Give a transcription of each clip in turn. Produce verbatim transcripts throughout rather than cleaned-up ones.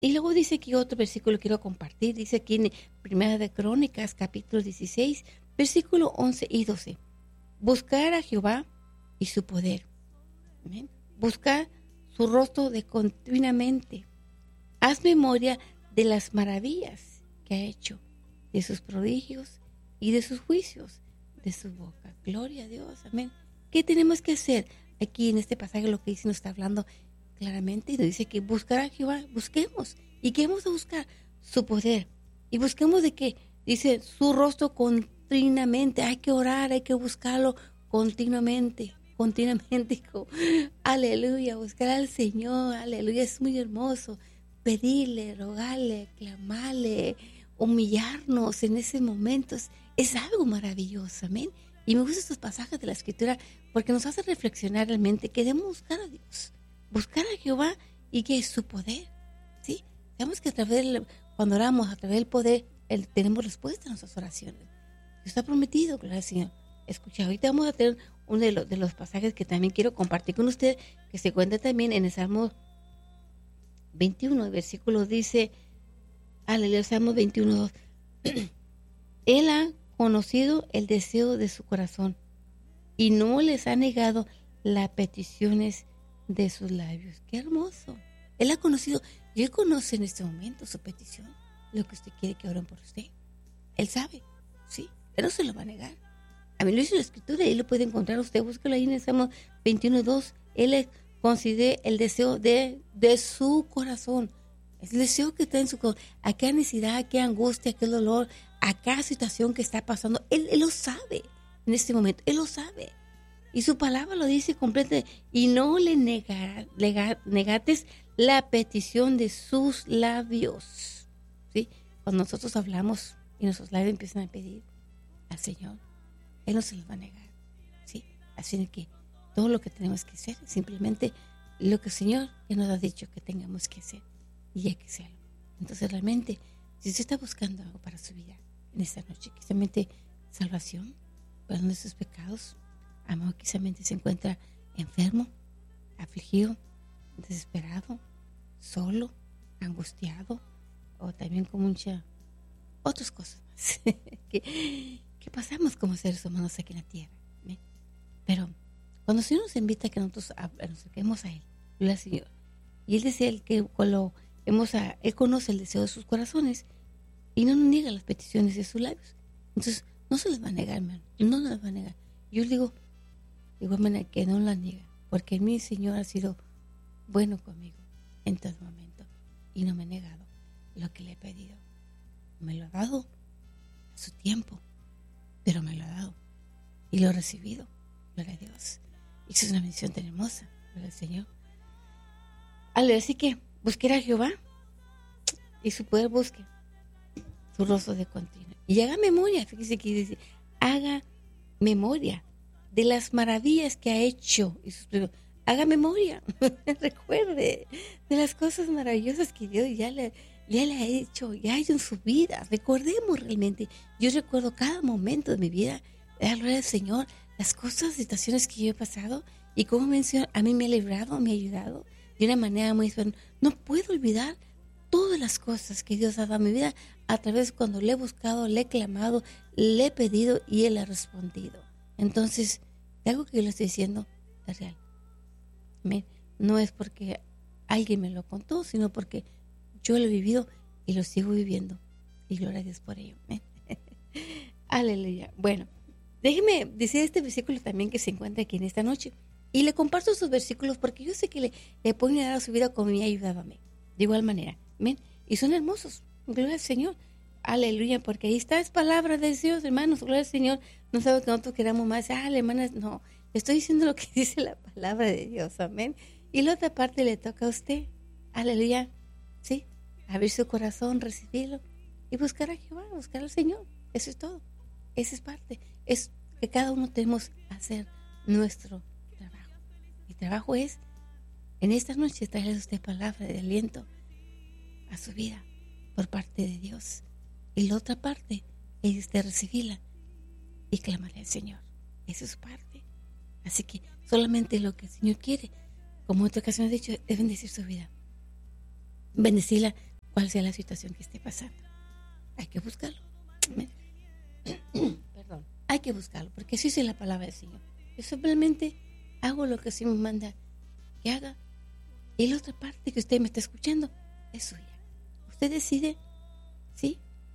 Y luego dice aquí otro versículo que quiero compartir. Dice aquí en Primera de Crónicas, capítulo dieciséis, versículo once y doce. Buscar a Jehová y su poder. Amén. Buscar su rostro de continuamente. Haz memoria de las maravillas que ha hecho, de sus prodigios y de sus juicios, de su boca. Gloria a Dios. Amén. ¿Qué tenemos que hacer? Aquí en este pasaje lo que dice nos está hablando claramente y nos dice que buscar a Jehová, busquemos. ¿Y qué vamos a buscar? Su poder. Y busquemos de qué? Dice su rostro continuamente. Hay que orar, hay que buscarlo continuamente. Continuamente. Aleluya, buscar al Señor. Aleluya, es muy hermoso. Pedirle, rogarle, clamarle, humillarnos en ese momento. Es, es algo maravilloso. Amén. Y me gustan estos pasajes de la Escritura porque nos hace reflexionar realmente que debemos buscar a Dios. Buscar a Jehová y que es su poder, ¿sí? Sabemos que a través del, cuando oramos, a través del poder, el, tenemos respuesta a nuestras oraciones. Dios está prometido, gloria al Señor. Escucha, ahorita vamos a tener uno de los, de los pasajes que también quiero compartir con usted, que se cuenta también en el Salmo veintiuno, el versículo dice, aleluya, Salmo veintiuno, dos. Él ha conocido el deseo de su corazón y no les ha negado las peticiones de sus labios. Qué hermoso. Él ha conocido, y Él conoce en este momento su petición, lo que usted quiere que oren por usted. Él sabe, sí, Él no se lo va a negar. A mí lo dice la Escritura y Él lo puede encontrar usted. Búscalo ahí en el Salmo veintiuno, dos. Él concede el deseo de, de su corazón. El deseo que está en su corazón. A qué necesidad, a qué angustia, a qué dolor, a cada situación que está pasando. Él, él lo sabe en este momento. Él lo sabe. Y su palabra lo dice completa. Y no le negar, negar, negates la petición de sus labios. ¿Sí? Cuando nosotros hablamos y nuestros labios empiezan a pedir al Señor, Él no se los va a negar. ¿Sí? Así que todo lo que tenemos que hacer, simplemente lo que el Señor ya nos ha dicho que tengamos que hacer. Y hay que hacerlo. Entonces realmente, si usted está buscando algo para su vida en esta noche, quizás salvación, perdón de sus pecados, amor, quizás se encuentra enfermo, afligido, desesperado, solo, angustiado, o también con muchas otras cosas más que, que pasamos como seres humanos aquí en la tierra. ¿Ve? Pero cuando el Señor nos invita a que nosotros a, a nos acerquemos a Él, gloria al Señor, y Él decía el que cuando hemos a, Él conoce el deseo de sus corazones y no nos niega las peticiones de sus labios. Entonces, no se les va a negar, hermano, no nos las va a negar. Yo digo, de igual manera que no las niega, porque mi Señor ha sido bueno conmigo en todo momento y no me ha negado lo que le he pedido. Me lo ha dado a su tiempo, pero me lo ha dado y lo he recibido, gloria a Dios. Y eso es una bendición tan hermosa, gloria al Señor. Ale, así que busque a Jehová y su poder busque su rostro de continuo. Y haga memoria, fíjese que dice, haga memoria de las maravillas que ha hecho. Y sus, haga memoria, recuerde de las cosas maravillosas que Dios ya le, ya le ha hecho, ya ha hecho en su vida. Recordemos realmente, yo recuerdo cada momento de mi vida, la gloria del Señor, las cosas, situaciones que yo he pasado y como menciono, a mí me ha librado, me ha ayudado de una manera muy especial. No puedo olvidar todas las cosas que Dios ha dado a mi vida a través de cuando le he buscado, le he clamado, le he pedido y Él ha respondido. Entonces, algo que yo le estoy diciendo es real. ¿Amén? No es porque alguien me lo contó, sino porque yo lo he vivido y lo sigo viviendo. Y gloria a Dios por ello. ¿Amén? Aleluya. Bueno, déjeme decir este versículo también que se encuentra aquí en esta noche. Y le comparto esos versículos porque yo sé que le, le pueden ayudar a su vida como me ha ayudado a mí. De igual manera. ¿Amén? Y son hermosos. Gloria al Señor. Aleluya, porque ahí está, es palabra de Dios, hermanos. Gloria al Señor. No sabe que nosotros queramos más. Ah, hermanas, no. Estoy diciendo lo que dice la palabra de Dios. Amén. Y la otra parte le toca a usted. Aleluya. Sí. Abrir su corazón, recibirlo y buscar a Jehová, buscar al Señor. Eso es todo. Esa es parte. Es que cada uno tenemos que hacer nuestro trabajo. Mi trabajo es, en esta noche, traerle a usted palabra de aliento a su vida por parte de Dios. Y la otra parte es de recibirla y clamarle al Señor. Esa es su parte. Así que solamente lo que el Señor quiere, como en otra ocasión he dicho, es bendecir su vida. Bendecirla cuál sea la situación que esté pasando. Hay que buscarlo. Perdón. Hay que buscarlo, porque así es la palabra del Señor. Yo simplemente hago lo que el Señor me manda que haga. Y la otra parte que usted me está escuchando es suya. Usted decide, ¿sí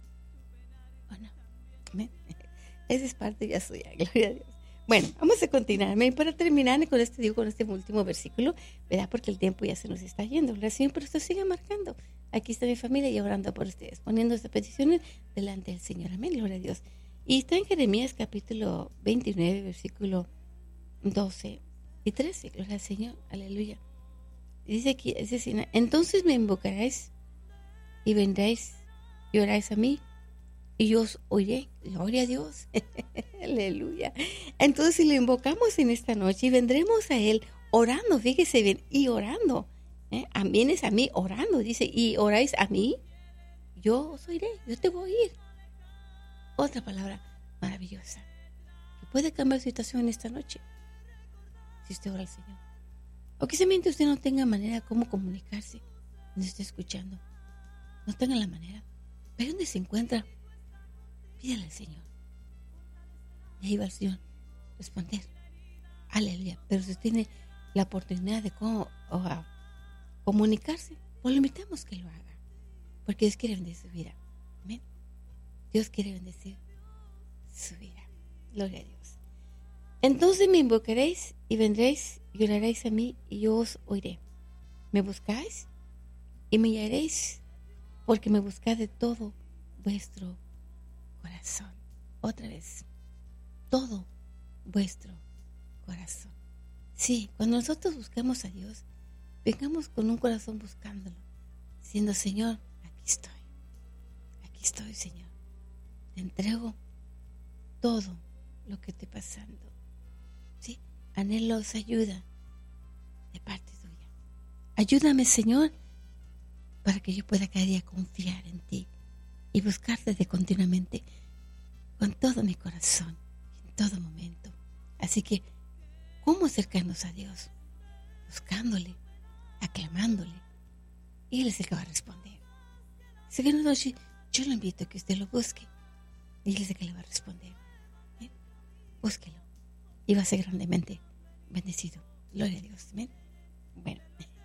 o no? ¿Amén? Esa es parte ya suya, gloria a Dios. Bueno, vamos a continuar. Para terminar con este, digo, con este último versículo, ¿verdad? Porque el tiempo ya se nos está yendo. Gloria al Señor, pero usted sigue marcando. Aquí está mi familia y orando por ustedes, poniendo estas peticiones delante del Señor. Amén, gloria a Dios. Y está en Jeremías capítulo veintinueve, versículo doce y trece. Gloria al Señor, aleluya. Dice aquí, dice así, entonces me invocaréis y vendréis y oráis a mí y yo os oiré. Gloria a Dios. Aleluya. Entonces si lo invocamos en esta noche y vendremos a Él orando, fíjese bien, y orando. ¿eh? Amén es a mí orando, dice, y oráis a mí, yo os oiré, yo te voy a oír. Otra palabra maravillosa que puede cambiar su situación en esta noche si usted ora al Señor. O quizás usted no tenga manera cómo comunicarse, no esté escuchando, no tenga la manera. Ahí donde se encuentra, pídale al Señor. Y ahí va el Señor responder. Aleluya. Pero si tiene la oportunidad de cómo, o, uh, comunicarse, pues lo invitamos que lo haga. Porque Dios quiere bendecir su vida. Amén. Dios quiere bendecir su vida. Gloria a Dios. Entonces me invocaréis y vendréis y oraréis a mí y yo os oiré. Me buscáis y me hallaréis porque me buscáis de todo vuestro corazón. Otra vez, todo vuestro corazón. Sí, cuando nosotros buscamos a Dios, vengamos con un corazón buscándolo, diciendo, Señor, aquí estoy, aquí estoy, Señor. Te entrego todo lo que esté pasando. Sí, anhelo esa ayuda de parte tuya. Ayúdame, Señor, para que yo pueda cada día confiar en ti y buscarte de continuamente con todo mi corazón, en todo momento. Así que, ¿cómo acercarnos a Dios? Buscándole, aclamándole, y Él es el que va a responder. Así que no, yo, yo lo invito a que usted lo busque, y Él es el que le va a responder. ¿Eh? Búsquelo, y va a ser grandemente bendecido. Gloria a Dios. ¿Amén? Bueno,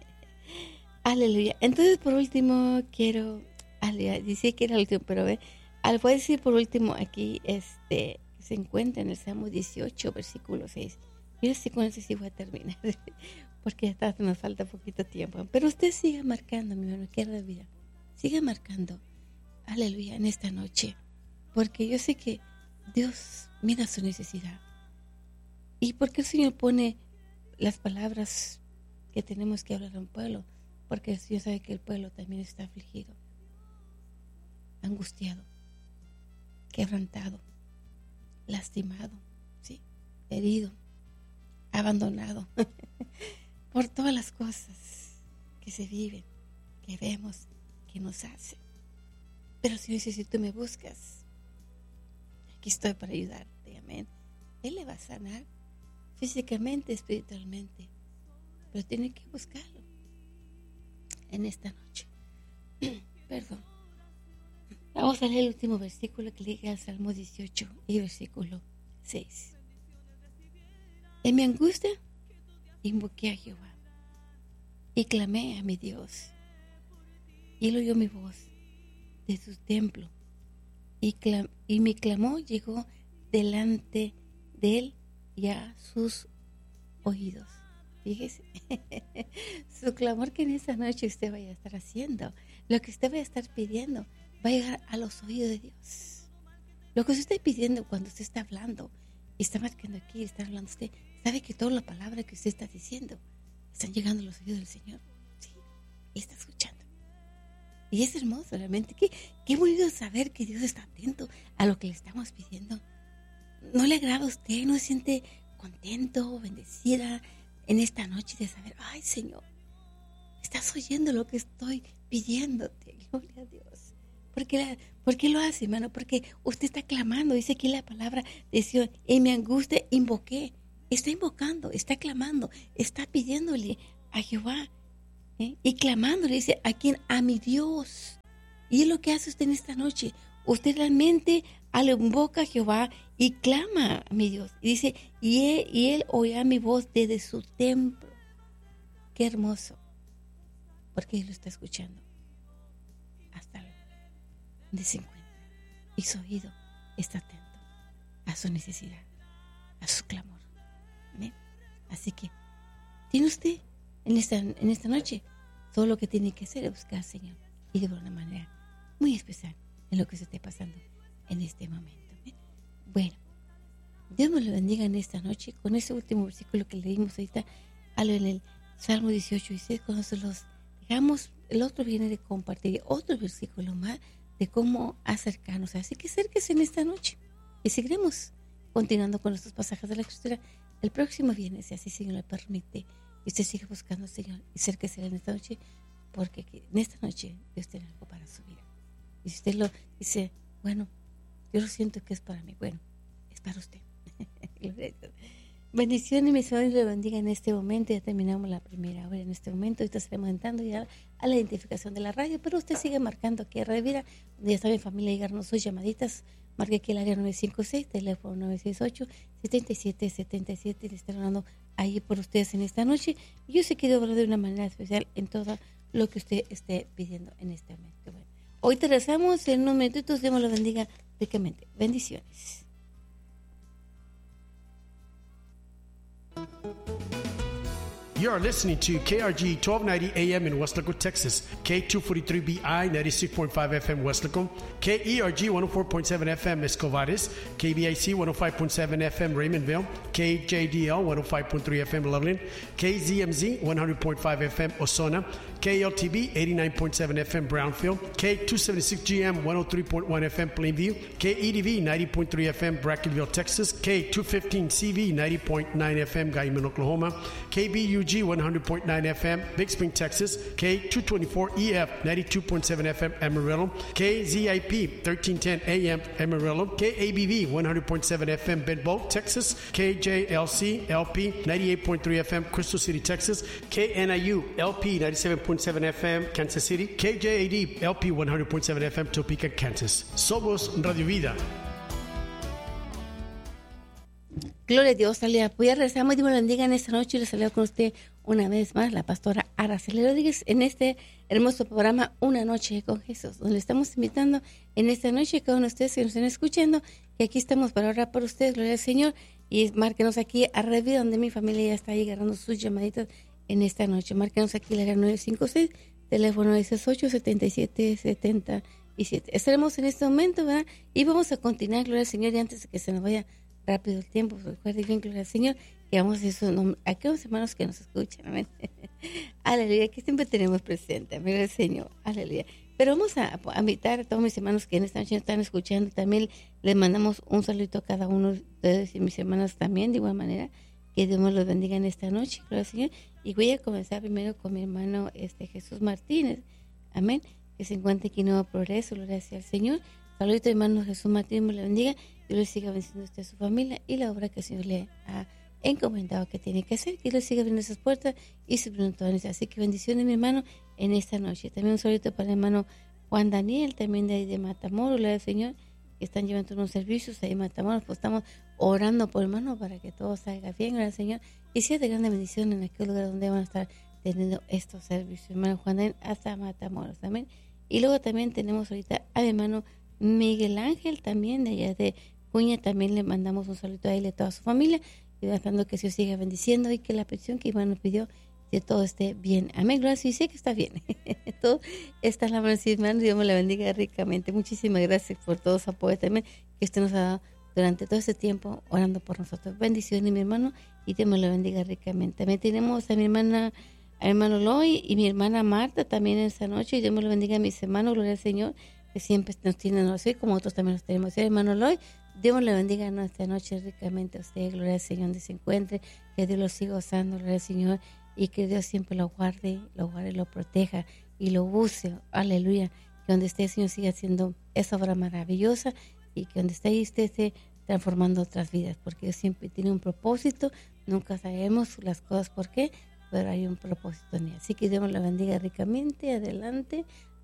aleluya. Entonces, por último, quiero, aleluya, decía que era el último, pero ve, al poder decir por último aquí, este, se encuentra en el Salmo dieciocho, versículo seis. Yo sé con eso sí voy a terminar, porque ya está, nos falta poquito tiempo. Pero usted siga marcando, mi hermano, que es la vida. Siga marcando, aleluya, en esta noche, porque yo sé que Dios mira su necesidad. ¿Y por qué el Señor pone las palabras que tenemos que hablar a un pueblo? Porque el Señor sabe que el pueblo también está afligido, angustiado, quebrantado, lastimado, ¿sí? Herido, abandonado por todas las cosas que se viven, que vemos, que nos hacen. Pero Señor dice, si tú me buscas, aquí estoy para ayudarte, amén. Él le va a sanar físicamente, espiritualmente, pero tiene que buscarlo en esta noche. Perdón. Vamos a leer el último versículo que llega al Salmo dieciocho y versículo seis. En mi angustia invoqué a Jehová y clamé a mi Dios, y él oyó mi voz de su templo, y, clam- y mi clamor llegó delante de él y a sus oídos. Fíjese, su clamor que en esta noche usted vaya a estar haciendo, lo que usted vaya a estar pidiendo, va a llegar a los oídos de Dios. Lo que usted está pidiendo cuando usted está hablando y está marcando aquí, está hablando usted, sabe que toda la palabra que usted está diciendo están llegando a los oídos del Señor. Sí, Él está escuchando. Y es hermoso, realmente. Qué, qué bonito saber que Dios está atento a lo que le estamos pidiendo. ¿No le agrada a usted? ¿No se siente contento, bendecida en esta noche de saber, ay, Señor, estás oyendo lo que estoy pidiéndote? Gloria a Dios. ¿Por qué, la, ¿Por qué lo hace, hermano? Porque usted está clamando. Dice aquí la palabra de Dios, en mi angustia invoqué. Está invocando, está clamando, está pidiéndole a Jehová, ¿eh? Y clamándole, dice, a quien, a mi Dios. Y es lo que hace usted en esta noche. Usted realmente invoca a Jehová y clama a mi Dios. Y dice, y él, y él oirá mi voz desde su templo. Qué hermoso. Porque él lo está escuchando. Hasta donde se encuentra. Y su oído está atento a su necesidad, a su clamor. ¿Amén? Así que, tiene usted en esta, en esta noche, todo lo que tiene que hacer es buscar al Señor. Y de una manera muy especial en lo que se esté pasando en este momento. ¿Amén? Bueno, Dios me lo bendiga en esta noche con ese último versículo que leímos ahorita, algo en el Salmo dieciocho y seis, cuando se los dejamos, el otro viene de compartir otro versículo más de cómo acercarnos. Así que acérquese en esta noche y seguiremos continuando con estos pasajes de la Escritura el próximo viernes, si así el Señor le permite. Y usted sigue buscando al Señor y acérquese en esta noche, porque en esta noche Dios tiene algo para su vida. Y si usted lo dice, bueno, yo lo siento que es para mí, bueno, es para usted. Bendiciones, mis hermanos, le bendiga en este momento. Ya terminamos la primera hora en este momento. Ahorita estaremos entrando ya a la identificación de la radio, pero usted sigue marcando aquí a Radio Vida, donde ya está mi familia, llegarnos sus llamaditas. Marque aquí el área nueve cinco seis, teléfono nueve seis ocho, siete siete siete siete. Le estaré hablando ahí por ustedes en esta noche. Y yo sé que debo hablar de una manera especial en todo lo que usted esté pidiendo en este momento. Bueno, hoy te rezamos en unos minutitos. Dios me lo bendiga ricamente. Bendiciones. You are listening to K R G twelve ninety A M in Westlaco, Texas, K two forty-three B I ninety-six point five F M Westlaco, K E R G one oh four point seven F M Escovares, K B I C one oh five point seven F M Raymondville, K J D L one oh five point three F M Loveland, K Z M Z one hundred point five F M Osona, K L T B eighty-nine point seven F M Brownfield, K two seventy-six G M one oh three point one F M Plainview, K E D V ninety point three F M Brackenville, Texas, K two fifteen C V ninety point nine F M Guyman, Oklahoma, K B U G one hundred point nine F M Big Spring, Texas, K two twenty-four E F ninety-two point seven F M Amarillo, K Z I P thirteen ten A M Amarillo, K A B V one hundred point seven F M Bedboe, Texas, K J L C L P ninety-eight point three F M Crystal City, Texas, K N I U L P ninety-seven point seven F M Kansas City, K J A D L P one hundred point seven F M Topeka, Kansas. Somos Radio Vida. Gloria a Dios, aleluya. Voy a rezar, muy Dios me bendiga en esta noche y les saludo con usted una vez más, la pastora Araceli Rodríguez, en este hermoso programa Una Noche con Jesús, donde estamos invitando en esta noche a cada uno de ustedes que nos estén escuchando, que aquí estamos para orar por ustedes, gloria al Señor, y márquenos aquí a Radio Vida, donde mi familia ya está ahí agarrando sus llamaditas en esta noche. Márquenos aquí la área nueve cinco seis, teléfono nueve seis ocho, siete siete siete siete. Estaremos en este momento, ¿verdad? Y vamos a continuar, gloria al Señor, y antes de que se nos vaya rápido el tiempo, recuerde bien, gloria al Señor, que vamos a decir su nombre a aquellos hermanos que nos escuchan, amén. Aleluya, que siempre tenemos presente, amén, el Señor, aleluya. Pero vamos a, a invitar a todos mis hermanos que en esta noche están escuchando, también les mandamos un saludo a cada uno de ustedes y mis hermanas también, de igual manera, que Dios los bendiga en esta noche, gloria al Señor. Y voy a comenzar primero con mi hermano este Jesús Martínez, amén, que se encuentra aquí en Nuevo Progreso, gloria al Señor. Saludito, hermano Jesús Martínez, me lo bendiga. Dios le siga bendiciendo a usted, a su familia y la obra que el Señor le ha encomendado que tiene que hacer, que le siga abriendo esas puertas y supliendo todas. Así que bendiciones, mi hermano, en esta noche. También un saludo para el hermano Juan Daniel, también de ahí de Matamoros, gloria al Señor, que están llevando unos servicios ahí en Matamoros. Pues estamos orando por hermano para que todo salga bien, gloria al Señor, y sea de grande bendición en aquel lugar donde van a estar teniendo estos servicios. Hermano Juan Daniel, hasta Matamoros también. Y luego también tenemos ahorita a mi hermano Miguel Ángel, también de allá de Cuña, también le mandamos un saludo a él y a toda su familia, y dejando que Dios siga bendiciendo y que la petición que Iván nos pidió, que todo esté bien. Amén, gracias, y sé que está bien. Todo está en la mano de hermano, Dios me la bendiga ricamente. Muchísimas gracias por todo su apoyo también que usted nos ha dado durante todo este tiempo orando por nosotros. Bendiciones, mi hermano, y Dios me la bendiga ricamente. También tenemos a mi hermana, a mi hermano Loy y mi hermana Marta también esta noche, y Dios me la bendiga a mis hermanos, gloria al Señor, que siempre nos tienen así, como otros también los tenemos. ¿Sí, hermano Loy? Dios le bendiga en esta noche ricamente a usted, gloria al Señor, donde se encuentre, que Dios lo siga usando, gloria al Señor, y que Dios siempre lo guarde, lo guarde, lo proteja y lo use, aleluya, que donde esté el Señor siga haciendo esa obra maravillosa, y que donde esté ahí usted esté transformando otras vidas, porque Dios siempre tiene un propósito, nunca sabemos las cosas por qué, pero hay un propósito en él. Así que Dios le bendiga ricamente, adelante,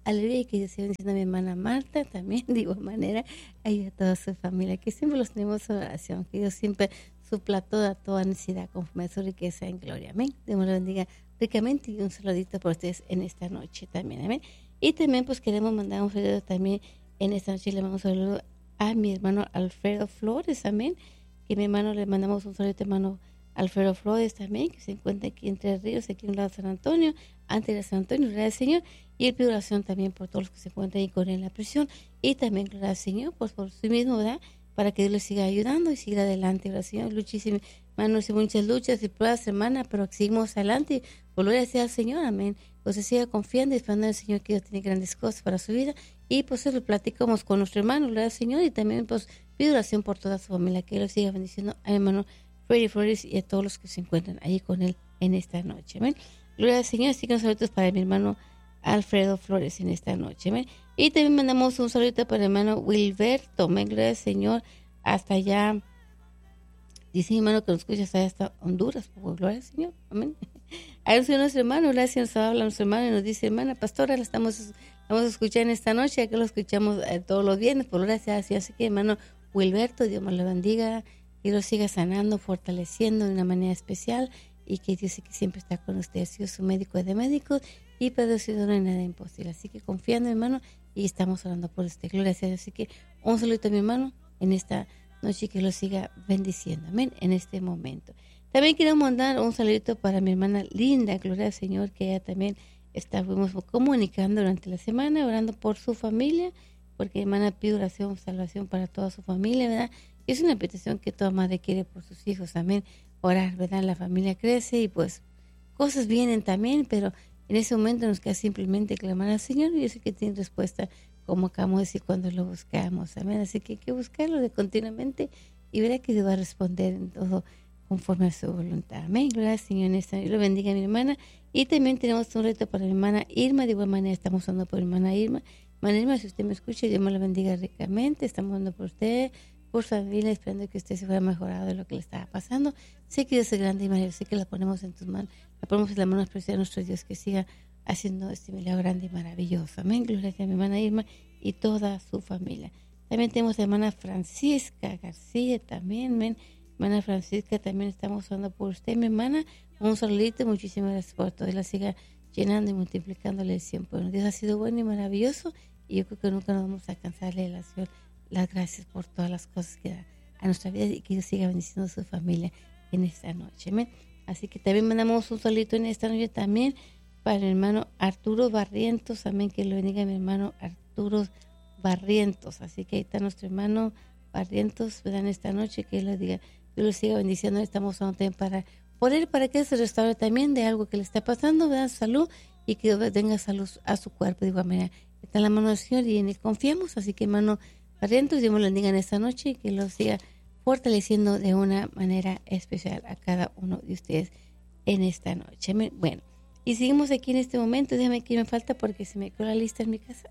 aleluya, y que Dios siga bendiciendo a mi hermana Marta también, de igual manera, y a toda su familia, que siempre los tenemos en oración, que Dios siempre supla toda, toda necesidad conforme a su riqueza en gloria, amén. Dios me lo bendiga ricamente y un saludito por ustedes en esta noche también, amén. Y también pues queremos mandar un saludo también en esta noche, le mandamos un saludo a mi hermano Alfredo Flores, amén, que mi hermano le mandamos un saludo a hermano Alfredo Flores también, que se encuentra aquí en Tres Ríos, aquí en el lado de San Antonio, antes de San Antonio, gloria al Señor, y él pide oración también por todos los que se encuentran ahí con él en la prisión, y también, gloria al Señor, pues por sí mismo, ¿verdad?, para que Dios le siga ayudando y siga adelante, gloria al Señor, muchísimas, hermanos, y muchas luchas y pruebas, hermana, pero seguimos adelante, por gloria sea al Señor, amén, pues se siga confiando y esperando al Señor que Dios tiene grandes cosas para su vida, y pues lo platicamos con nuestro hermano, gloria al Señor, y también pues pido oración por toda su familia, que Él lo siga bendiciendo a mi hermano Freddy Flores y a todos los que se encuentran ahí con él en esta noche, amén. Gloria al Señor, así que un saludo para mi hermano Alfredo Flores en esta noche, amén. Y también mandamos un saludito para el hermano Wilberto, amén, gloria al Señor, hasta allá, dice mi hermano que nos escucha hasta, hasta Honduras, pues, gloria al Señor, amén. Ahí nos nuestro hermano, gracias, nos habla nuestro hermano y nos dice, hermana pastora, la estamos, vamos a escuchar en esta noche, ya que lo escuchamos eh, todos los viernes, por gracias, así, así que hermano Wilberto, Dios me lo bendiga, y lo siga sanando, fortaleciendo de una manera especial, y que Dios que siempre está con usted, ha sido su médico de médicos, y para Dios no hay nada imposible, así que confiando, hermano, y estamos orando por usted, gloria a Dios, así que un saludo a mi hermano en esta noche, que lo siga bendiciendo, amén, en este momento. También quiero mandar un saludito para mi hermana Linda, gloria al Señor, que ella también estuvimos comunicando durante la semana, orando por su familia, porque mi hermana pide oración, salvación para toda su familia, ¿verdad? Es una petición que toda madre quiere por sus hijos, amén, orar, ¿verdad? La familia crece y pues cosas vienen también, pero en ese momento nos queda simplemente clamar al Señor, y yo sé que tiene respuesta, como acabamos de decir, cuando lo buscamos, amén, así que hay que buscarlo de continuamente y verá que Dios va a responder en todo conforme a su voluntad, amén, gloria al Señor en esta noche, lo bendiga a mi hermana. Y también tenemos un reto para mi hermana Irma, de igual manera estamos orando por mi hermana Irma, hermana Irma, si usted me escucha, Dios me la bendiga ricamente, estamos orando por usted, por su familia, esperando que usted se fuera mejorado de lo que le estaba pasando. Sé que Dios es grande y maravilloso, sé que la ponemos en tus manos, la ponemos en las manos preciosas de nuestro Dios, que siga haciendo este milagro grande y maravilloso, amén, gloria a mi hermana Irma y toda su familia. También tenemos a hermana Francisca García también, amén, hermana Francisca, también estamos orando por usted, mi hermana, un saludito, muchísimas gracias por todo, y la siga llenando y multiplicándole siempre. Bueno, Dios ha sido bueno y maravilloso, y yo creo que nunca nos vamos a cansarle de la acción. Las gracias por todas las cosas que da a nuestra vida, y que Dios siga bendiciendo a su familia en esta noche, amén. Así que también mandamos un solito en esta noche también para el hermano Arturo Barrientos, amén, que lo bendiga mi hermano Arturo Barrientos. Así que ahí está nuestro hermano Barrientos, ¿verdad? En esta noche, que lo diga, Dios lo siga bendiciendo. Estamos orando también para poder, para que se restaure también de algo que le está pasando, ¿verdad? Salud, y que Dios tenga salud a su cuerpo de igual manera. Está en la mano del Señor y en él confiamos, así que hermano Barrientos, Dios me lo bendiga en esta noche, y que lo siga fortaleciendo de una manera especial a cada uno de ustedes en esta noche. Bueno, y seguimos aquí en este momento. Déjame que me falta porque se me quedó la lista en mi casa.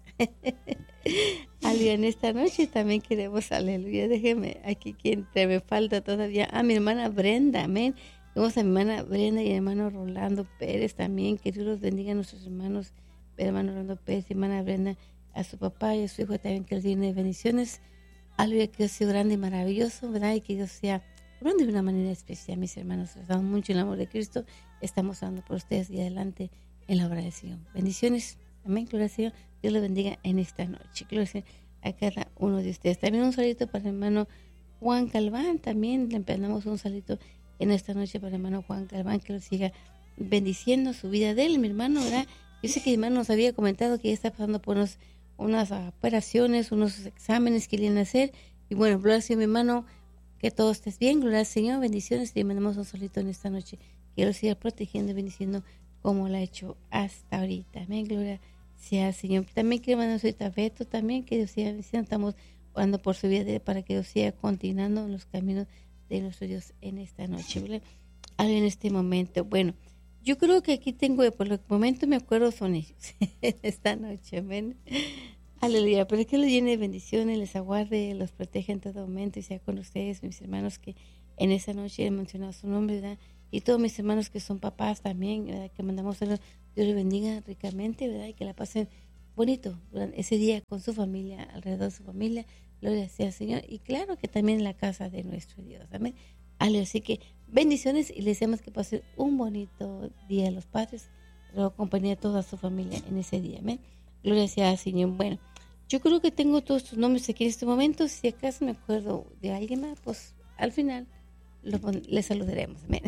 Aleluya, en esta noche también queremos, aleluya, déjeme aquí quien te me falta todavía. A mi hermana Brenda, amén. Tenemos a mi hermana Brenda y el hermano Rolando Pérez también. Que Dios los bendiga a nuestros hermanos, el hermano Rolando Pérez y hermana Brenda, a su papá y a su hijo también, que los llene de bendiciones. Aleluya, que Dios sea grande y maravilloso, ¿verdad? Y que Dios sea hablando de una manera especial, mis hermanos. Les damos mucho el amor de Cristo. Estamos orando por ustedes y adelante en la obra del Señor. Bendiciones. Amén. Gloria al Señor. Dios los bendiga en esta noche. Gloria al Señor a cada uno de ustedes. También un saludito para el hermano Juan Calván. También le empezamos un saludito en esta noche para el hermano Juan Calván, que lo siga bendiciendo su vida de él, mi hermano, ¿verdad? Yo sé que mi hermano nos había comentado que ya está pasando por unos, unas operaciones, unos exámenes que le iban a hacer. Y bueno, gloria al Señor, mi hermano, que todo estés bien. Gloria al Señor, bendiciones. Y le mandamos un saludito en esta noche, que lo siga protegiendo y bendiciendo como lo ha hecho hasta ahorita. Amén, gloria sea al Señor. También quiero mandar un saludito a Beto también, que Dios siga bendiciendo. Estamos orando por su vida de, para que Dios siga continuando en los caminos de nuestro Dios en esta noche, ¿vale? Algo en este momento. Bueno, yo creo que aquí tengo, por el momento me acuerdo son ellos, esta noche, amén. Aleluya, pero es que los llene de bendiciones, les aguarde, los protege en todo momento y sea con ustedes, mis hermanos, que en esa noche he mencionado su nombre, ¿verdad? Y todos mis hermanos que son papás también, ¿verdad? Que mandamos a Dios les bendiga ricamente, ¿verdad? Y que la pasen bonito durante ese día con su familia, alrededor de su familia. Gloria sea al Señor. Y claro que también en la casa de nuestro Dios. Amén. Aleluya. Así que bendiciones y les deseamos que pasen un bonito día de los padres. Luego acompañar a toda su familia en ese día. Amén. Gloria sea al Señor. Bueno, yo creo que tengo todos tus nombres aquí en este momento. Si acaso me acuerdo de alguien más, pues al final lo, les saludaremos. Amén.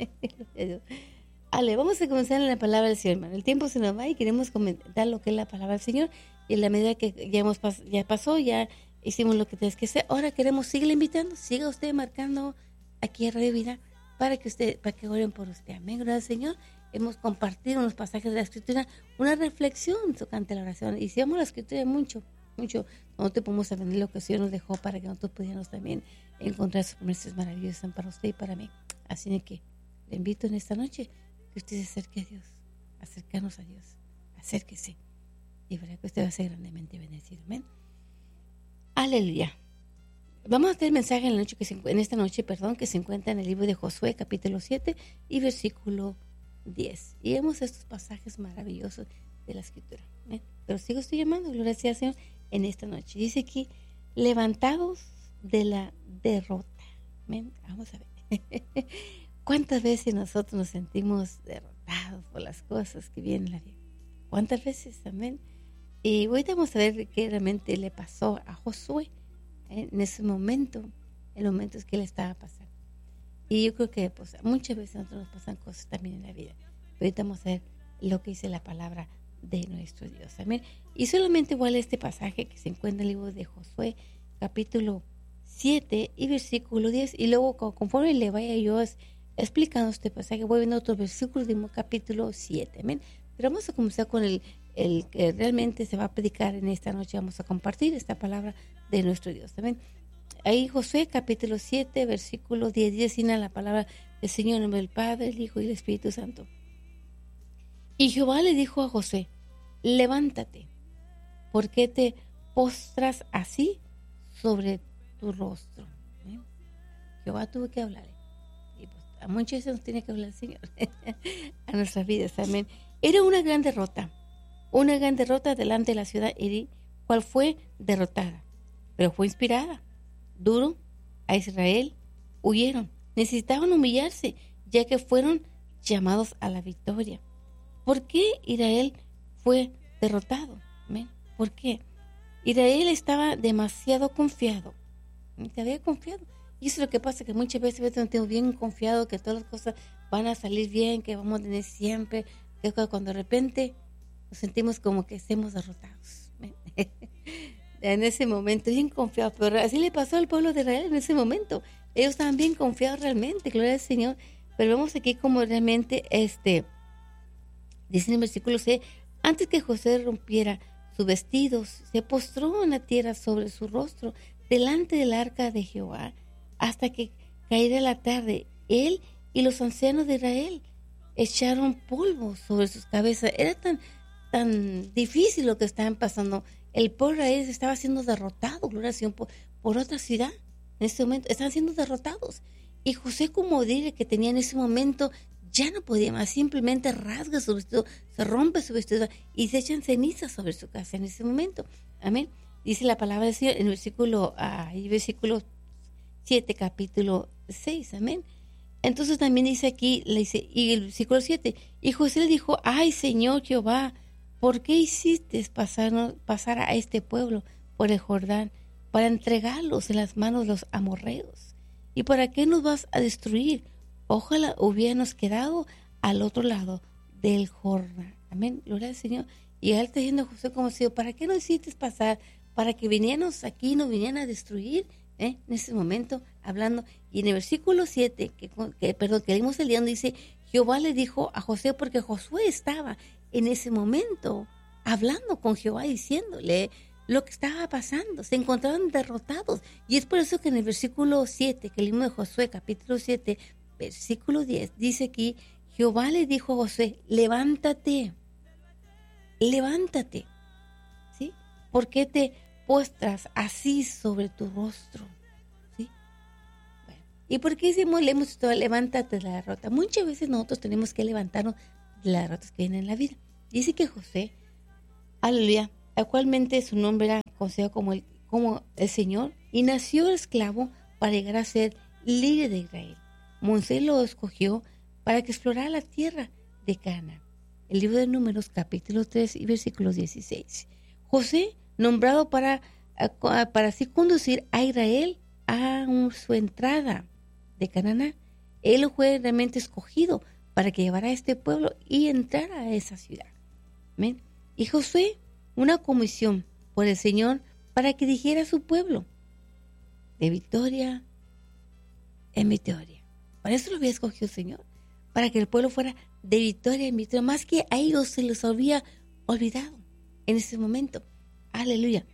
Ale, vamos a comenzar en la palabra del Señor, hermano. El tiempo se nos va y queremos comentar lo que es la palabra del Señor. Y en la medida que ya, hemos pas- ya pasó, ya hicimos lo que tienes que hacer. Ahora queremos seguirle invitando. Siga usted marcando aquí a Radio Vida para que usted, para que oren por usted. Amén. Gracias, Señor. Hemos compartido unos pasajes de la Escritura, una reflexión tocante a la oración. Y si vamos a la Escritura mucho, mucho, nosotros podemos aprender lo que el Señor nos dejó para que nosotros pudiéramos también encontrar sus promesas maravillosas para usted y para mí. Así de que le invito en esta noche que usted se acerque a Dios, acercarnos a Dios, acérquese y verá que usted va a ser grandemente bendecido. Amén. Aleluya. Vamos a tener el mensaje en, la noche que se, en esta noche, perdón, que se encuentra en el libro de Josué, capítulo siete y versículo diez. Y vemos estos pasajes maravillosos de la Escritura. Amén. Pero sigo estoy llamando, gloria sea al Señor, en esta noche. Dice aquí, levantados de la derrota. Amén. Vamos a ver. ¿Cuántas veces nosotros nos sentimos derrotados por las cosas que vienen en la vida? ¿Cuántas veces? Amén. Y ahorita vamos a ver qué realmente le pasó a Josué ¿eh? en ese momento, en los momentos que él estaba pasando. Y yo creo que pues, muchas veces a nosotros nos pasan cosas también en la vida. Pero ahorita vamos a ver lo que dice la palabra de nuestro Dios. Amén. Y solamente igual este pasaje que se encuentra en el libro de Josué, capítulo siete y versículo diez. Y luego conforme le vaya yo explicando este pasaje, voy viendo otros versículos del capítulo siete. Amén. Pero vamos a comenzar con el, el que realmente se va a predicar en esta noche. Vamos a compartir esta palabra de nuestro Dios. Amén. Ahí Josué capítulo siete, versículo diez, dice la palabra del Señor en nombre del Padre, el Hijo y el Espíritu Santo. Y Jehová le dijo a Josué, levántate, ¿por qué te postras así sobre tu rostro? ¿Eh? Jehová tuvo que hablarle. Y pues, a muchas veces nos tiene que hablar el Señor a nuestras vidas. Amén. Era una gran derrota, una gran derrota delante de la ciudad Eri, cual fue derrotada, pero fue inspirada. Duro a Israel huyeron, necesitaban humillarse, ya que fueron llamados a la victoria. ¿Por qué Israel fue derrotado? ¿Ven? ¿Por qué? Israel estaba demasiado confiado. Se había confiado. Y eso es lo que pasa, que muchas veces estamos bien confiados que todas las cosas van a salir bien, que vamos a tener siempre, que cuando de repente nos sentimos como que estemos derrotados. En ese momento, bien confiados. Pero así le pasó al pueblo de Israel en ese momento. Ellos estaban bien confiados realmente, gloria al Señor. Pero vemos aquí como realmente, este, dice en el versículo seis, antes que José rompiera sus vestidos, se postró en la tierra sobre su rostro, delante del arca de Jehová, hasta que caíra la tarde. Él y los ancianos de Israel echaron polvo sobre sus cabezas. Era tan, tan difícil lo que estaban pasando. El pueblo de Israel estaba siendo derrotado, gloria al Señor, por, por otra ciudad. En ese momento estaban siendo derrotados. Y José, como dile que tenía en ese momento, ya no podía más, simplemente rasga su vestido, se rompe su vestido y se echan cenizas sobre su casa en ese momento. Amén. Dice la palabra del Señor en el versículo, ah, versículo siete, capítulo seis. Amén. Entonces también dice aquí, le dice, y el versículo siete, y José le dijo, ay Señor Jehová, ¿por qué hiciste pasar, pasar a este pueblo por el Jordán para entregarlos en las manos de los amorreos? ¿Y para qué nos vas a destruir? Ojalá hubiéramos quedado al otro lado del Jordán. Amén, gloria al Señor. Y él está diciendo a José como si, ¿para qué nos hiciste pasar? Para que vinieras aquí y nos vinieran a destruir. ¿Eh? En ese momento hablando. Y en el versículo siete, que, que, perdón, que leímos el día donde dice, Jehová le dijo a José, porque Josué estaba en ese momento hablando con Jehová, diciéndole lo que estaba pasando. Se encontraban derrotados. Y es por eso que en el versículo siete, que leímos de Josué, capítulo siete, versículo diez, dice aquí, Jehová le dijo a Josué, levántate, levántate, ¿sí? ¿Por qué te postras así sobre tu rostro? ¿Sí? Bueno, ¿y por qué decimos, leemos todo, levántate de la derrota? Muchas veces nosotros tenemos que levantarnos de las derrotas que vienen en la vida. Dice que José, aleluya, Actualmente su nombre era conocido como el, como el Señor, y nació esclavo para llegar a ser líder de Israel. Moisés lo escogió para que explorara la tierra de Canaán. El libro de Números, capítulo tres y versículos dieciséis. José, nombrado para, para así conducir a Israel a su entrada de Canaán. Él fue realmente escogido para que llevara a este pueblo y entrara a esa ciudad. ¿Amén? Y Josué, una comisión por el Señor para que dijera a su pueblo de victoria en victoria. Para eso lo había escogido el Señor, para que el pueblo fuera de victoria en victoria, más que a ellos se les había olvidado en ese momento. Aleluya.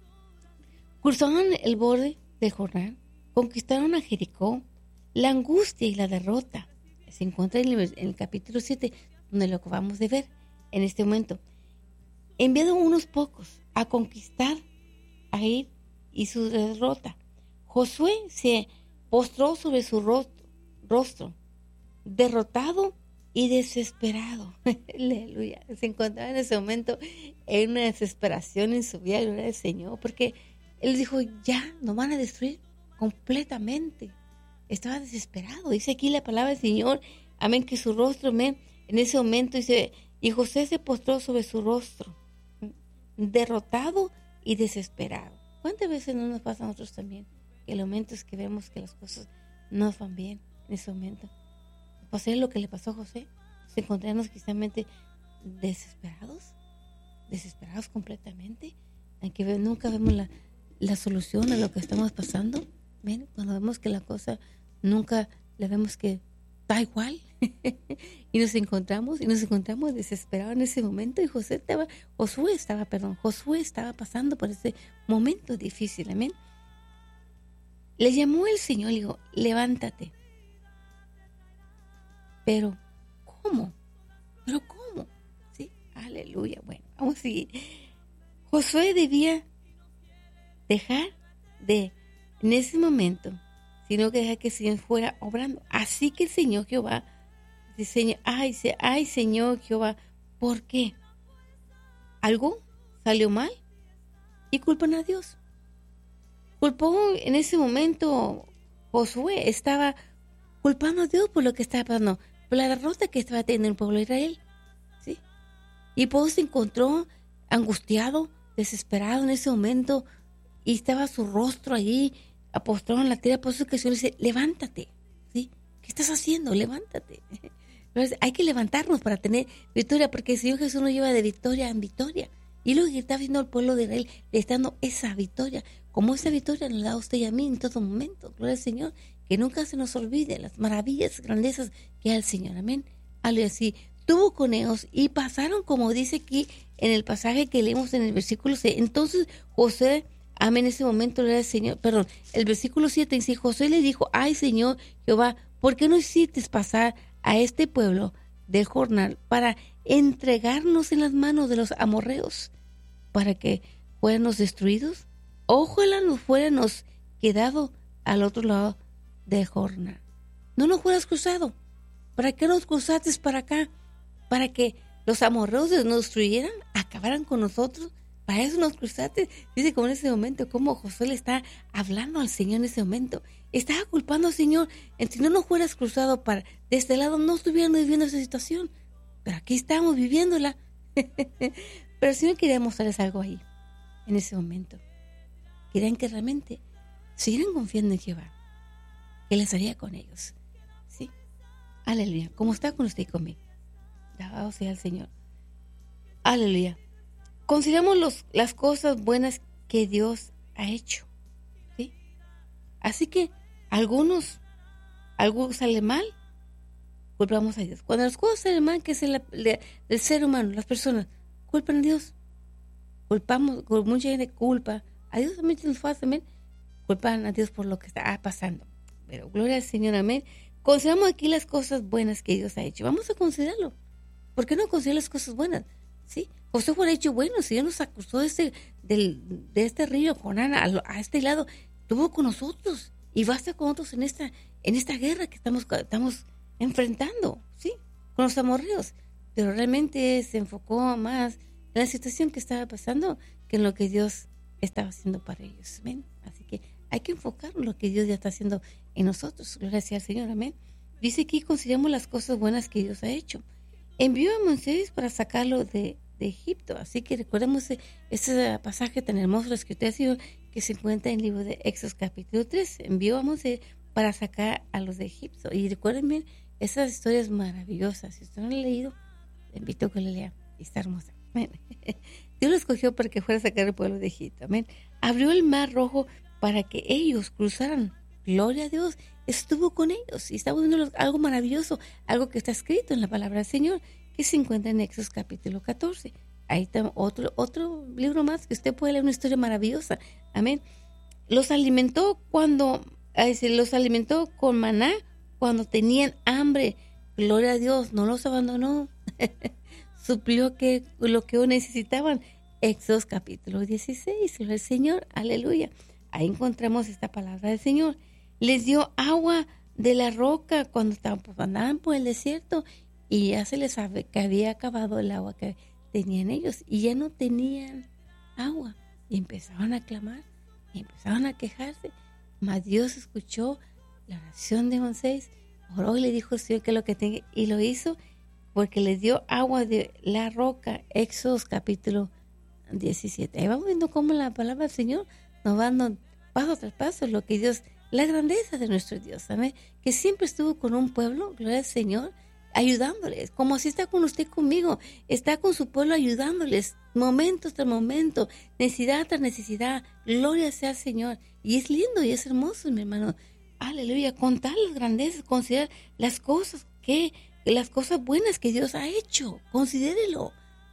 Cruzaron el borde del Jordán, conquistaron a Jericó. La angustia y la derrota se encuentra en el, en el capítulo siete, donde lo acabamos de ver en este momento. Enviado unos pocos a conquistar a ir y su derrota. Josué se postró sobre su rostro, rostro derrotado y desesperado. Aleluya. Se encontraba en ese momento en una desesperación en su vida, gloria al Señor, porque él dijo, ya, nos van a destruir completamente. Estaba desesperado. Dice aquí la palabra del Señor, amén, que su rostro, amén, en ese momento dice, y José se postró sobre su rostro, derrotado y desesperado. ¿Cuántas veces no nos pasa a nosotros también? Que en los momentos que vemos que las cosas no van bien, en ese momento. Pues es lo que le pasó a José. Se encontramos precisamente desesperados, desesperados completamente, en que nunca vemos la, la solución a lo que estamos pasando. ¿Ven? Cuando vemos que la cosa nunca le vemos que está igual y nos encontramos y nos encontramos desesperados en ese momento, y José estaba, Josué estaba, perdón, Josué estaba pasando por ese momento difícil. Amén. Le llamó el Señor y dijo, levántate. Pero, ¿cómo? ¿Pero cómo? ¿Sí? Aleluya. Bueno, vamos a seguir. Josué debía dejar de, en ese momento, sino que dejar que el Señor fuera obrando. Así que el Señor Jehová dice, ay, ay Señor Jehová, ¿por qué? ¿Algo salió mal? Y culpan a Dios. Culpó en ese momento, Josué estaba culpando a Dios por lo que estaba pasando, por la derrota que estaba teniendo el pueblo de Israel. ¿Sí? Y pues se encontró angustiado, desesperado en ese momento, y estaba su rostro allí apostrado en la tierra. Por eso que el Señor dice, levántate. ¿Sí? ¿Qué estás haciendo? Levántate. Entonces, hay que levantarnos para tener victoria, porque el Señor Jesús nos lleva de victoria en victoria. Y lo que está haciendo el pueblo de Israel, le está dando esa victoria, como esa victoria nos la da usted y a mí en todo momento. Gloria al Señor, que nunca se nos olvide las maravillas, grandezas que da el Señor. Amén. Algo así. Tuvo con ellos y pasaron, como dice aquí en el pasaje que leemos en el versículo seis. Entonces José, amén, en ese momento era el Señor, perdón, el versículo siete dice, José le dijo, ay Señor Jehová, ¿por qué no hiciste pasar a este pueblo del Jordán para entregarnos en las manos de los amorreos, para que fuéramos destruidos? Ojalá nos fuéramos quedado al otro lado del Jordán. No nos fueras cruzado. ¿Para qué nos cruzaste para acá? Para que los amorreos nos destruyeran, acabaran con nosotros. Para eso nos cruzaste. Dice como en ese momento, como Josué le está hablando al Señor en ese momento. Estaba culpando al Señor. Si no nos fueras cruzado para de este lado, no estuviéramos viviendo esa situación. Pero aquí estamos viviéndola. Pero el Señor quería mostrarles algo ahí, en ese momento. Querían que realmente siguieran confiando en Jehová, que les haría con ellos. ¿Sí? Aleluya. Como está con usted y conmigo. Alabado sea el Señor. Aleluya. Consideramos los, las cosas buenas que Dios ha hecho. ¿Sí? Así que algunos, algo sale mal, culpamos a Dios. Cuando las cosas salen mal, que es el, el, el ser humano, las personas, culpan a Dios. Culpamos, con mucha gente culpa a Dios, también nos fue también culpan a Dios por lo que está pasando. Pero gloria al Señor, amén. Consideramos aquí las cosas buenas que Dios ha hecho. Vamos a considerarlo. ¿Por qué no considerar las cosas buenas? ¿Sí? José fue hecho bueno. Si Dios nos acusó de este, del, de este río Jordán a, a este lado, estuvo con nosotros y va a estar con nosotros en esta, en esta guerra que estamos, estamos enfrentando, ¿sí? Con los amorreos. Pero realmente se enfocó más en la situación que estaba pasando que en lo que Dios estaba haciendo para ellos. Amén. Así que hay que enfocar en lo que Dios ya está haciendo en nosotros. Gloria sea al Señor. Amén. Dice aquí, consideramos las cosas buenas que Dios ha hecho. Envió a Moisés para sacarlo de, de Egipto. Así que recordemos ese pasaje tan hermoso de la Escritura que se encuentra en el libro de Éxodo capítulo tres. Envió a Moisés para sacar a los de Egipto. Y recuerden bien esas historias maravillosas. Si usted no lo ha leído, le invito a que lo lea. Está hermosa. Amén. Dios lo escogió para que fuera a sacar al pueblo de Egipto. Amén. Abrió el mar rojo para que ellos cruzaran. Gloria a Dios. Estuvo con ellos y estaba viendo algo maravilloso, algo que está escrito en la palabra del Señor, que se encuentra en Éxodo capítulo catorce. Ahí está otro, otro libro más que usted puede leer, una historia maravillosa. Amén. Los alimentó cuando, los alimentó con maná cuando tenían hambre. Gloria a Dios, no los abandonó. Suplió que lo que necesitaban. Éxodo capítulo dieciséis. Gloria al Señor, aleluya. Ahí encontramos esta palabra del Señor. Les dio agua de la roca cuando estaban, pues, andaban por el desierto y ya se les sabe que había acabado el agua que tenían ellos y ya no tenían agua. Y empezaron a clamar y empezaron a quejarse. Mas Dios escuchó la oración de Moisés, oró y le dijo al Señor que lo que tenía, y lo hizo porque les dio agua de la roca. Éxodo capítulo diecisiete. Ahí vamos viendo cómo la palabra del Señor nos va dando paso tras paso lo que Dios, la grandeza de nuestro Dios, amén, que siempre estuvo con un pueblo, gloria al Señor, ayudándoles, como así está con usted conmigo, está con su pueblo ayudándoles, momento tras momento, necesidad tras necesidad, gloria sea al Señor, y es lindo y es hermoso, mi hermano, aleluya, contar las grandezas, considerar las cosas que, las cosas buenas que Dios ha hecho, considérelo,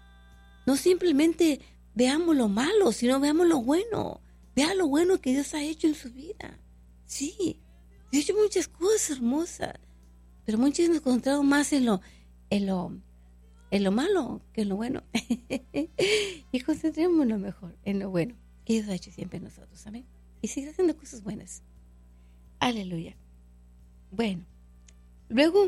no simplemente veamos lo malo, sino veamos lo bueno, vea lo bueno que Dios ha hecho en su vida. Sí, he hecho muchas cosas hermosas, pero muchas veces nos encontramos más en lo, en lo, en lo malo que en lo bueno. Y concentrémonos lo mejor, en lo bueno que Dios ha hecho siempre en nosotros, amén. Y sigue haciendo cosas buenas. Aleluya. Bueno, luego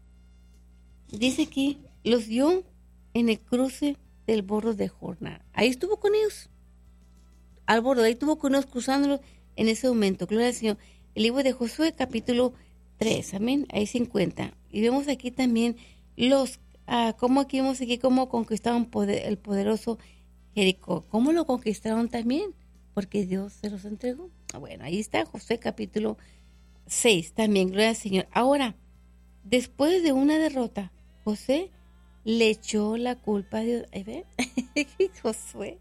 dice aquí, los dio en el cruce del bordo de Jordán. Ahí estuvo con ellos, al borde, ahí estuvo con ellos cruzándolo en ese momento. Gloria al Señor. El libro de Josué, capítulo tres, amén, ahí se encuentra. Y vemos aquí también los, ah, cómo aquí vemos aquí cómo conquistaron poder, el poderoso Jericó. ¿Cómo lo conquistaron también? Porque Dios se los entregó. Bueno, ahí está Josué, capítulo seis, también, gloria al Señor. Ahora, después de una derrota, José le echó la culpa a Dios. ¿Ahí ven? Josué.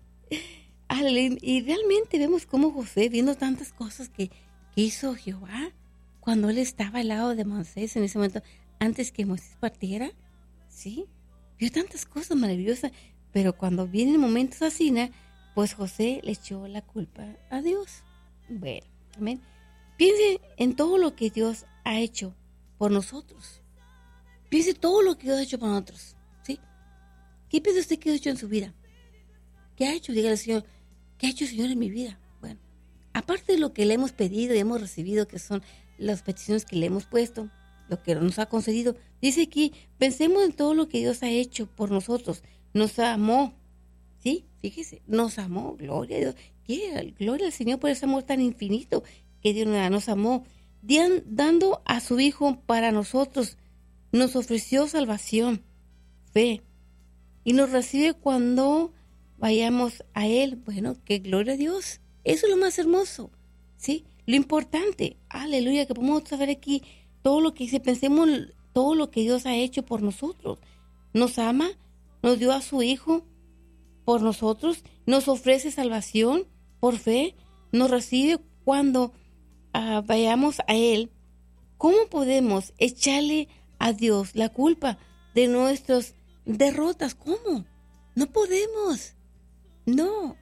Y realmente vemos cómo José, viendo tantas cosas que que hizo Jehová cuando él estaba al lado de Moisés en ese momento, antes que Moisés partiera, ¿sí? Vio tantas cosas maravillosas, pero cuando vienen momentos así, ¿no? Pues José le echó la culpa a Dios. Bueno, amén. Piense en todo lo que Dios ha hecho por nosotros. Piense todo lo que Dios ha hecho por nosotros, ¿sí? ¿Qué piensa usted que ha hecho en su vida? ¿Qué ha hecho? Dígale al Señor, ¿qué ha hecho el Señor en mi vida? Bueno, aparte de lo que le hemos pedido y hemos recibido, que son las peticiones que le hemos puesto, lo que nos ha concedido, dice aquí, pensemos en todo lo que Dios ha hecho por nosotros. Nos amó, ¿sí? Fíjese, nos amó, gloria a Dios. ¿Qué? Gloria al Señor por ese amor tan infinito que Dios nos amó, dando a su Hijo para nosotros. Nos ofreció salvación, fe, y nos recibe cuando vayamos a Él. Bueno, que gloria a Dios. Eso es lo más hermoso, ¿sí? Lo importante, aleluya, que podemos saber aquí todo lo que dice, pensemos todo lo que Dios ha hecho por nosotros. Nos ama, nos dio a su Hijo por nosotros, nos ofrece salvación por fe, nos recibe cuando uh, vayamos a Él. ¿Cómo podemos echarle a Dios la culpa de nuestras derrotas? ¿Cómo? No podemos. No,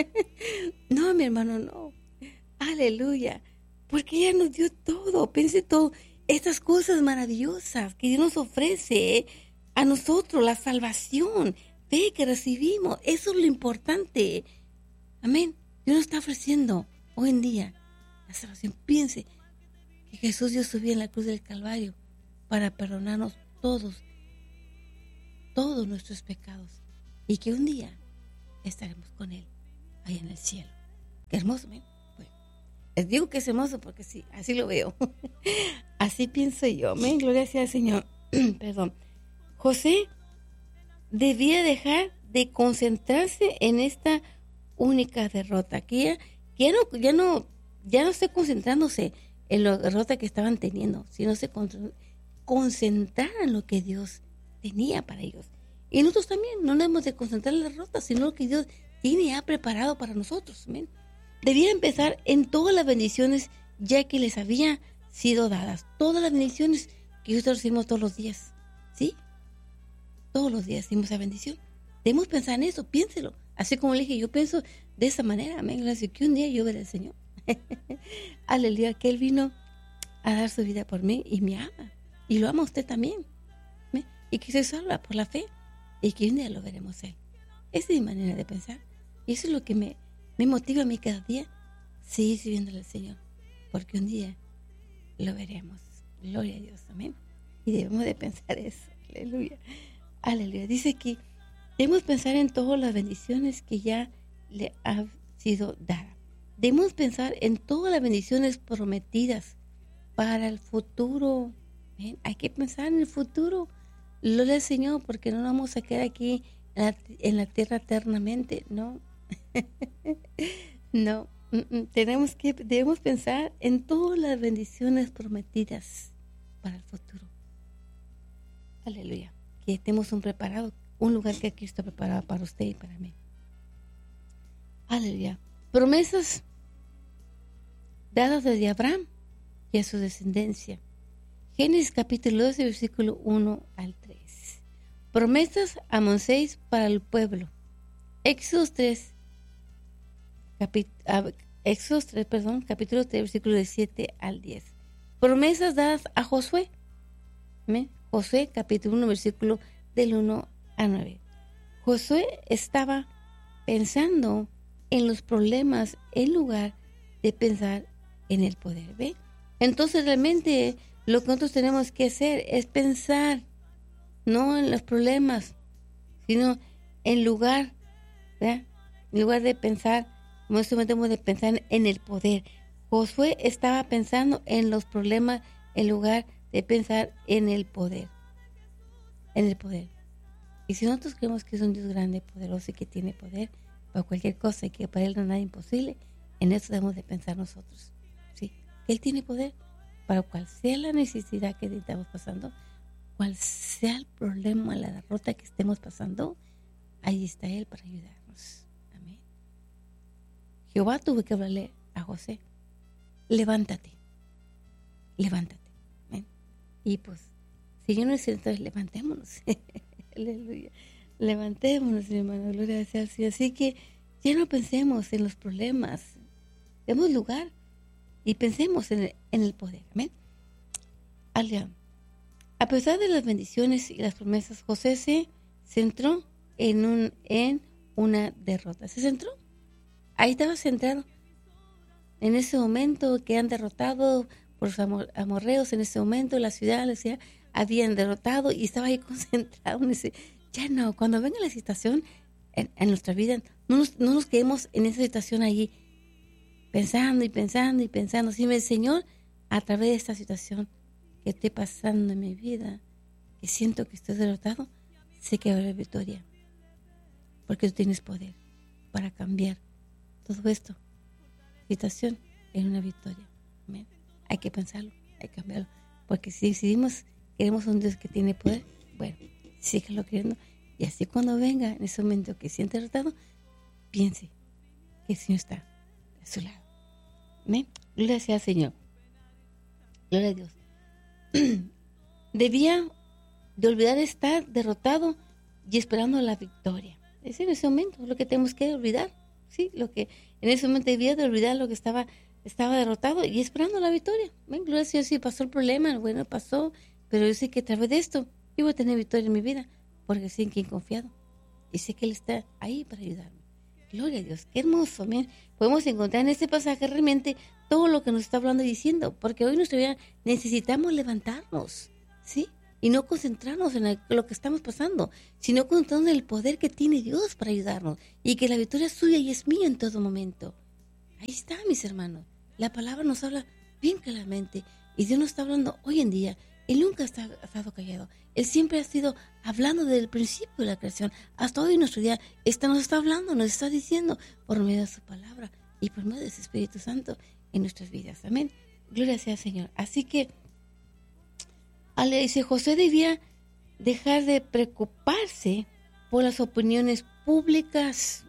no, mi hermano, no. Aleluya, porque ella nos dio todo, pense todo, estas cosas maravillosas que Dios nos ofrece a nosotros, la salvación, fe que recibimos, eso es lo importante. Amén. Dios nos está ofreciendo hoy en día la salvación. Piense que Jesús dio su vida en la cruz del Calvario para perdonarnos todos, todos nuestros pecados, y que un día estaremos con Él ahí en el cielo. Qué hermoso, ¿eh? Bueno, les digo que es hermoso porque sí, así lo veo. Así pienso yo, amén, gloria sea al Señor. Perdón. José debía dejar de concentrarse en esta única derrota, que ya, que ya no, ya no, ya no esté concentrándose en la derrota que estaban teniendo, sino se concentrar en lo que Dios tenía para ellos. Y nosotros también no debemos de concentrar en la derrota, sino lo que Dios tiene ya preparado para nosotros. ¿Amén? Debía empezar en todas las bendiciones ya que les había sido dadas. Todas las bendiciones que nosotros recibimos todos los días. ¿Sí? Todos los días recibimos esa bendición. Debemos pensar en eso, piénselo. Así como le dije, yo pienso de esa manera. Amén. Que un día yo veré al Señor. Aleluya, que Él vino a dar su vida por mí y me ama. Y lo ama usted también. ¿Amén? Y que se salva por la fe. Y que un día lo veremos Él. Esa es mi manera de pensar. Y eso es lo que me, me motiva a mí cada día. Seguir sirviéndole al Señor. Porque un día lo veremos. Gloria a Dios. Amén. Y debemos de pensar eso. Aleluya. Aleluya. Dice que debemos pensar en todas las bendiciones que ya le han sido dadas. Debemos pensar en todas las bendiciones prometidas para el futuro. ¿Ven? Hay que pensar en el futuro. Gloria al Señor, porque no nos vamos a quedar aquí en la, en la tierra eternamente. No. No. Tenemos que, debemos pensar en todas las bendiciones prometidas para el futuro. Aleluya. Que tenemos un preparado, un lugar que aquí está preparado para usted y para mí. Aleluya. Promesas dadas desde Abraham y a su descendencia. Génesis capítulo doce, versículo uno al tres. Promesas a Moisés para el pueblo. Éxodo tres, capit, uh, Éxodo tres, perdón, capítulo tres, versículo de siete al diez. Promesas dadas a Josué. ¿Me? Josué capítulo uno, versículo del uno a nueve. Josué estaba pensando en los problemas en lugar de pensar en el poder. ¿Ve? Entonces realmente lo que nosotros tenemos que hacer es pensar no en los problemas, sino en lugar, ¿verdad? En lugar de pensar, nosotros tenemos de pensar en el poder. Josué estaba pensando en los problemas en lugar de pensar en el poder. En el poder. Y si nosotros creemos que es un Dios grande, poderoso y que tiene poder para cualquier cosa y que para Él no hay nada imposible, en eso debemos de pensar nosotros. ¿Sí? Él tiene poder para cual sea la necesidad que estamos pasando, cual sea el problema, la derrota que estemos pasando, ahí está Él para ayudarnos. Amén. Jehová tuvo que hablarle a José, levántate, levántate. Amén. Y pues, si yo no sé, entonces levantémonos. Aleluya. Levantémonos, mi hermano, gloria sea al Señor. Así que ya no pensemos en los problemas, demos lugar y pensemos en el, en el poder. Amén. Aleluya. A pesar de las bendiciones y las promesas, José se centró en, un, en una derrota. Se centró. Ahí estaba centrado. En ese momento que han derrotado por los amor, amorreos, en ese momento la ciudad, la ciudad habían derrotado y estaba ahí concentrado en ese. Ya no, cuando venga la situación en, en nuestra vida, no nos, no nos quedemos en esa situación allí pensando y pensando y pensando. Si el Señor, a través de esta situación que estoy pasando en mi vida, que siento que estoy derrotado, sé que va a haber victoria, porque tú tienes poder para cambiar todo esto, situación, en una victoria. Amén. Hay que pensarlo, hay que cambiarlo, porque si decidimos, queremos un Dios que tiene poder, bueno, síguelo creyendo, y así cuando venga en ese momento que siente derrotado, piense que el Señor está a su lado. Amén. Gloria sea al Señor. Gloria a Dios. Debía de olvidar estar derrotado y esperando la victoria. Es en ese momento lo que tenemos que olvidar, sí, lo que en ese momento debía de olvidar lo que estaba estaba derrotado y esperando la victoria. Ven, gloria a Dios, sí pasó el problema, bueno, pasó, pero yo sé que a través de esto yo voy a tener victoria en mi vida, porque sé en quién he confiado y sé que Él está ahí para ayudarme. Gloria a Dios, qué hermoso. Amén. Podemos encontrar en este pasaje realmente todo lo que nos está hablando y diciendo, porque hoy nuestra vida necesitamos levantarnos, ¿sí? Y y no concentrarnos en el- lo que estamos pasando, sino concentrarnos en el poder que tiene Dios para ayudarnos y que la victoria es suya y es mía en todo momento. Ahí está, mis hermanos. La palabra nos habla bien claramente y Dios nos está hablando hoy en día. Él nunca ha estado, ha estado callado. Él siempre ha sido hablando desde el principio de la creación. Hasta hoy en nuestro día está, nos está hablando, nos está diciendo por medio de su palabra y por medio de su Espíritu Santo en nuestras vidas. Amén. Gloria sea al Señor. Así que, ale, dice, José debía dejar de preocuparse por las opiniones públicas.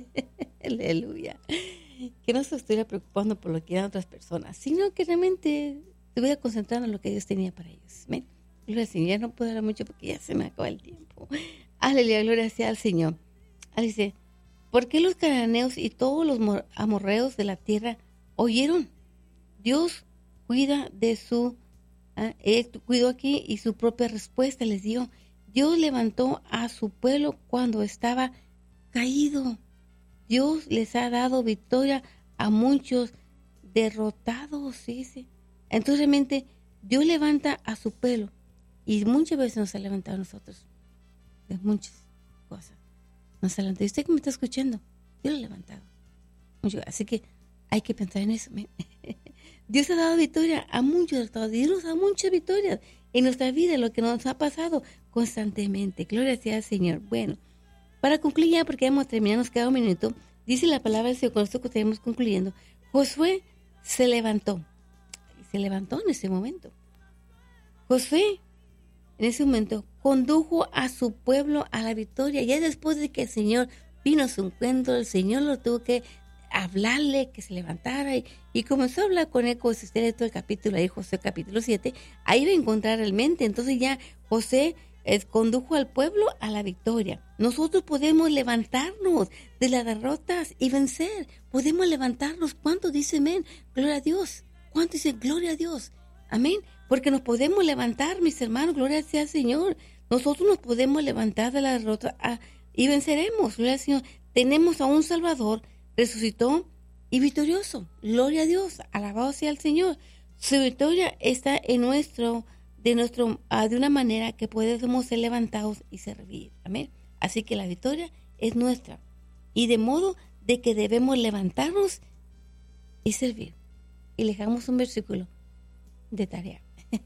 Aleluya. Que no se estuviera preocupando por lo que eran otras personas, sino que realmente se voy a concentrar en lo que Dios tenía para ellos. Amén. Gloria al Señor. Ya no puedo hablar mucho porque ya se me acaba el tiempo. Aleluya, gloria sea al Señor. Ahí dice, ¿por qué los cananeos y todos los mor- amorreos de la tierra oyeron? Dios cuida de su, ah, él cuidó aquí y su propia respuesta les dio. Dios levantó a su pueblo cuando estaba caído. Dios les ha dado victoria a muchos derrotados, dice. Entonces realmente Dios levanta a su pueblo y muchas veces nos ha levantado a nosotros de muchas cosas. Nos ha levantado. Y usted que me está escuchando, Dios lo ha levantado. Mucho. Así que hay que pensar en eso. Dios ha dado victoria a muchos derrotados. Dios nos da muchas victorias en nuestra vida, lo que nos ha pasado constantemente. Gloria sea al Señor. Bueno, para concluir ya, porque hemos terminado, nos queda un minuto, dice la palabra del Señor, con esto que estamos concluyendo, Josué se levantó. Se levantó en ese momento. Josué, en ese momento, condujo a su pueblo a la victoria. Ya después de que el Señor vino a su encuentro, el Señor lo tuvo que hablarle, que se levantara y, y comenzó a hablar con él, como si usted lee todo el capítulo ahí, Josué capítulo siete, ahí va a encontrar realmente. Entonces ya José eh, condujo al pueblo a la victoria. Nosotros podemos levantarnos de las derrotas y vencer. Podemos levantarnos. ¿Cuánto dice amén? Gloria a Dios. ¿Cuánto dice gloria a Dios? Amén. Porque nos podemos levantar, mis hermanos. Gloria sea al Señor. Nosotros nos podemos levantar de la derrota a, y venceremos. Gloria al Señor. Tenemos a un Salvador, resucitó y victorioso. Gloria a Dios. Alabado sea el Señor. Su victoria está en nuestro, de nuestro, uh, de una manera que podemos ser levantados y servir. Amén. Así que la victoria es nuestra. Y de modo de que debemos levantarnos y servir. Y le dejamos un versículo de tarea.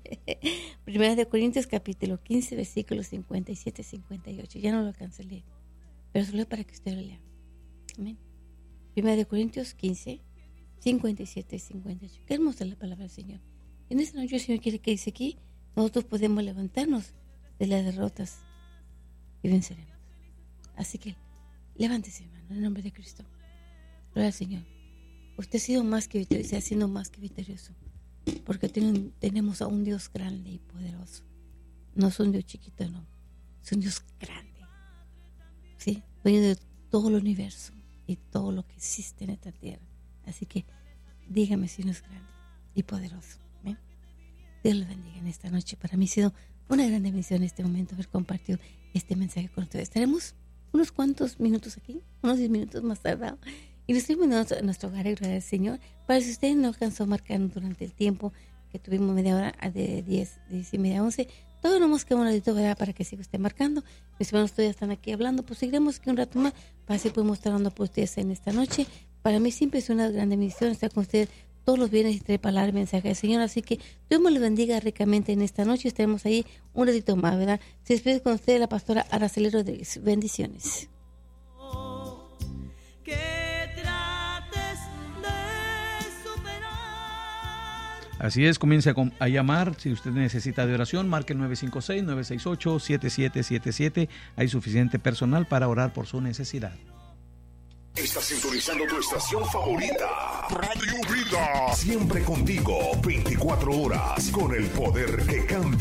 Primera de Corintios capítulo quince, versículos cincuenta y siete, cincuenta y ocho. Ya no lo alcancé a leer, pero solo para que usted lo lea. Amén. Primera de Corintios quince, cincuenta y siete, cincuenta y ocho. Qué hermosa es la palabra del Señor. En esta noche el Señor quiere que dice aquí, nosotros podemos levantarnos de las derrotas y venceremos. Así que levántese, hermano, en el nombre de Cristo. Gloria al Señor. Usted ha sido más que victorioso, ha sido más que victorioso, porque ten, tenemos a un Dios grande y poderoso. No es un Dios chiquito, no. Es un Dios grande. ¿Sí? Dueño de todo el universo y todo lo que existe en esta tierra. Así que dígame si no es grande y poderoso. ¿Ven? Dios lo bendiga en esta noche. Para mí ha sido una gran bendición en este momento haber compartido este mensaje con ustedes. Estaremos unos cuantos minutos aquí, unos diez minutos más tardado. Y nos fuimos a nuestro hogar, gracias al Señor. Para si usted no alcanzó a marcar durante el tiempo que tuvimos media hora de diez, de diez y media a once, todavía no nos queda un ratito, ¿verdad? Para que siga usted marcando. Mis hermanos todavía están aquí hablando, pues seguiremos aquí un rato más para así podemos estar hablando por ustedes en esta noche. Para mí siempre es una gran bendición estar con ustedes todos los viernes y traer palabra y mensaje del Señor. Así que Dios me les bendiga ricamente en esta noche. Estaremos ahí un ratito más, ¿verdad? Se despide con usted la pastora Araceli Rodríguez. Bendiciones. Así es, comience a, a llamar. Si usted necesita de oración, marque el nueve cinco seis, nueve seis ocho, siete siete siete siete. Hay suficiente personal para orar por su necesidad. Estás sintonizando tu estación favorita, Radio Vida. Siempre contigo, veinticuatro horas, con el poder que cambia.